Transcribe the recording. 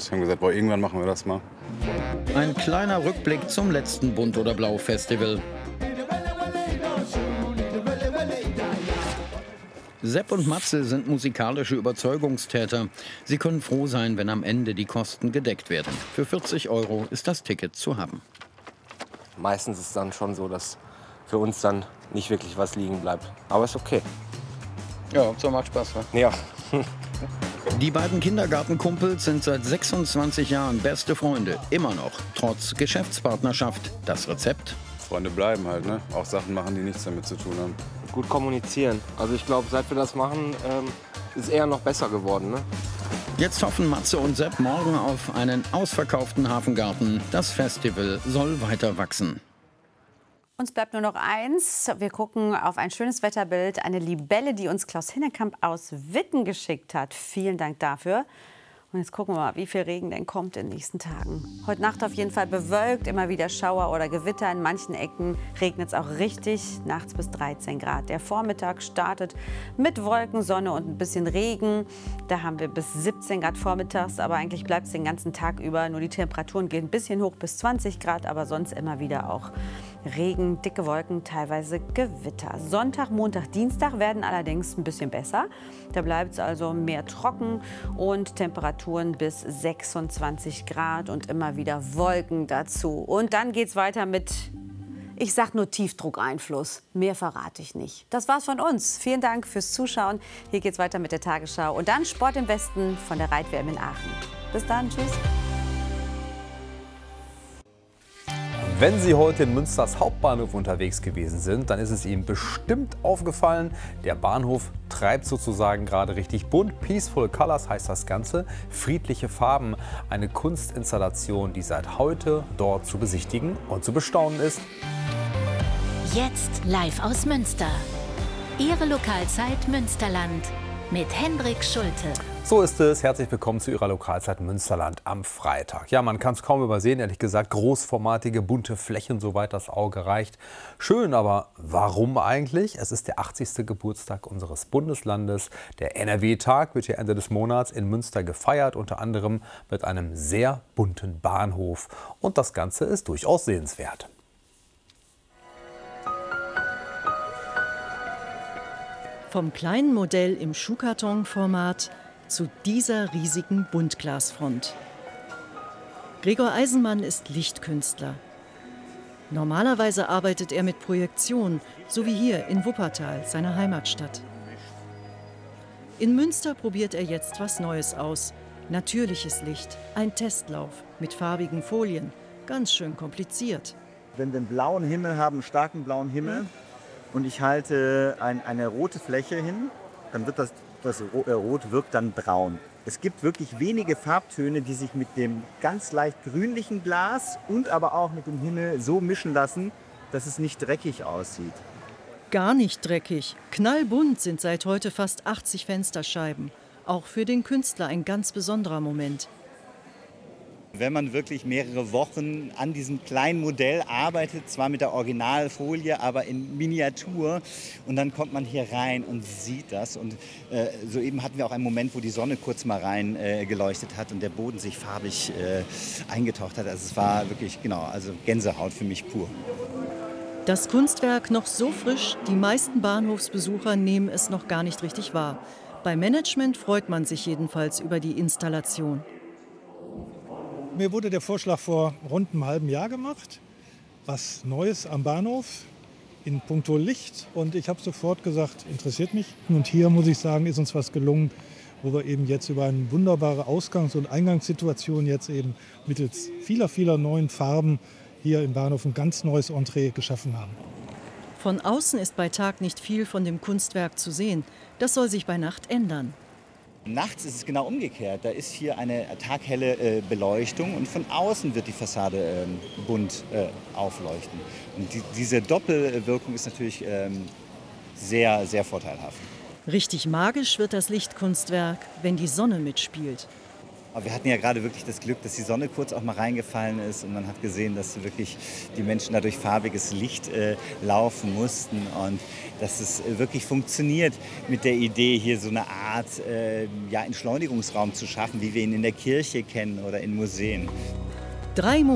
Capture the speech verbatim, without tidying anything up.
Wir haben gesagt, boah, irgendwann machen wir das mal. Ein kleiner Rückblick zum letzten Bunt oder Blau Festival. Sepp und Matze sind musikalische Überzeugungstäter. Sie können froh sein, wenn am Ende die Kosten gedeckt werden. Für vierzig Euro ist das Ticket zu haben. Meistens ist es dann schon so, dass für uns dann nicht wirklich was liegen bleibt. Aber ist okay. Ja, Hauptsache macht Spaß. Ne? Ja. Die beiden Kindergartenkumpels sind seit sechsundzwanzig Jahren beste Freunde. Immer noch, trotz Geschäftspartnerschaft. Das Rezept? Freunde bleiben halt, ne? Auch Sachen machen, die nichts damit zu tun haben. Gut kommunizieren. Also ich glaube, seit wir das machen, ähm, ist eher noch besser geworden. Ne? Jetzt hoffen Matze und Sepp morgen auf einen ausverkauften Hafengarten. Das Festival soll weiter wachsen. Uns bleibt nur noch eins. Wir gucken auf ein schönes Wetterbild. Eine Libelle, die uns Klaus Hinnekamp aus Witten geschickt hat. Vielen Dank dafür. Und jetzt gucken wir mal, wie viel Regen denn kommt in den nächsten Tagen. Heute Nacht auf jeden Fall bewölkt, immer wieder Schauer oder Gewitter. In manchen Ecken regnet es auch richtig, nachts bis dreizehn Grad. Der Vormittag startet mit Wolken, Sonne und ein bisschen Regen. Da haben wir bis siebzehn Grad vormittags, aber eigentlich bleibt es den ganzen Tag über. Nur die Temperaturen gehen ein bisschen hoch bis zwanzig Grad, aber sonst immer wieder auch Regen, dicke Wolken, teilweise Gewitter. Sonntag, Montag, Dienstag werden allerdings ein bisschen besser. Da bleibt es also mehr trocken und Temperaturen bis sechsundzwanzig Grad und immer wieder Wolken dazu. Und dann geht es weiter mit, ich sag nur Tiefdruckeinfluss. Mehr verrate ich nicht. Das war's von uns. Vielen Dank fürs Zuschauen. Hier geht's weiter mit der Tagesschau und dann Sport im Westen von der Reit-W M in Aachen. Bis dann, tschüss. Wenn Sie heute in Münsters Hauptbahnhof unterwegs gewesen sind, dann ist es Ihnen bestimmt aufgefallen, der Bahnhof treibt sozusagen gerade richtig bunt. Peaceful Colors heißt das Ganze, friedliche Farben. Eine Kunstinstallation, die seit heute dort zu besichtigen und zu bestaunen ist. Jetzt live aus Münster. Ihre Lokalzeit Münsterland mit Hendrik Schulte. So ist es. Herzlich willkommen zu Ihrer Lokalzeit Münsterland am Freitag. Ja, man kann es kaum übersehen, ehrlich gesagt. Großformatige, bunte Flächen, soweit das Auge reicht. Schön, aber warum eigentlich? Es ist der achtzigste Geburtstag unseres Bundeslandes. Der N R W-Tag wird hier Ende des Monats in Münster gefeiert, unter anderem mit einem sehr bunten Bahnhof. Und das Ganze ist durchaus sehenswert. Vom kleinen Modell im Schuhkartonformat zu dieser riesigen Buntglasfront. Gregor Eisenmann ist Lichtkünstler. Normalerweise arbeitet er mit Projektion, so wie hier in Wuppertal, seiner Heimatstadt. In Münster probiert er jetzt was Neues aus. Natürliches Licht, ein Testlauf mit farbigen Folien. Ganz schön kompliziert. Wenn wir einen blauen Himmel haben, einen starken blauen Himmel, und ich halte ein, eine rote Fläche hin, dann wird das, das Rot wirkt dann braun. Es gibt wirklich wenige Farbtöne, die sich mit dem ganz leicht grünlichen Glas und aber auch mit dem Himmel so mischen lassen, dass es nicht dreckig aussieht. Gar nicht dreckig. Knallbunt sind seit heute fast achtzig Fensterscheiben. Auch für den Künstler ein ganz besonderer Moment. Wenn man wirklich mehrere Wochen an diesem kleinen Modell arbeitet, zwar mit der Originalfolie, aber in Miniatur, und dann kommt man hier rein und sieht das. Und äh, soeben hatten wir auch einen Moment, wo die Sonne kurz mal rein äh, geleuchtet hat und der Boden sich farbig äh, eingetaucht hat. Also es war wirklich, genau, also Gänsehaut für mich pur. Das Kunstwerk noch so frisch, die meisten Bahnhofsbesucher nehmen es noch gar nicht richtig wahr. Beim Management freut man sich jedenfalls über die Installation. Mir wurde der Vorschlag vor rund einem halben Jahr gemacht, was Neues am Bahnhof in puncto Licht. Und ich habe sofort gesagt, interessiert mich. Und hier, muss ich sagen, ist uns was gelungen, wo wir eben jetzt über eine wunderbare Ausgangs- und Eingangssituation jetzt eben mittels vieler, vieler neuen Farben hier im Bahnhof ein ganz neues Entree geschaffen haben. Von außen ist bei Tag nicht viel von dem Kunstwerk zu sehen. Das soll sich bei Nacht ändern. Nachts ist es genau umgekehrt. Da ist hier eine taghelle äh, Beleuchtung und von außen wird die Fassade äh, bunt äh, aufleuchten. Und die, diese Doppelwirkung ist natürlich ähm, sehr, sehr vorteilhaft. Richtig magisch wird das Lichtkunstwerk, wenn die Sonne mitspielt. Aber wir hatten ja gerade wirklich das Glück, dass die Sonne kurz auch mal reingefallen ist und man hat gesehen, dass wirklich die Menschen da durch farbiges Licht äh, laufen mussten und dass es wirklich funktioniert mit der Idee, hier so eine Art äh, ja, Entschleunigungsraum zu schaffen, wie wir ihn in der Kirche kennen oder in Museen. Drei Monate